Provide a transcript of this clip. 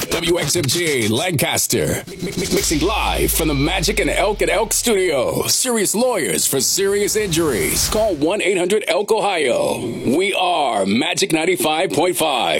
WXMG Lancaster. Mixing live from the Magic and Elk studio. Serious lawyers for serious injuries. Call 1-800-ELK Ohio. We are Magic 95.5.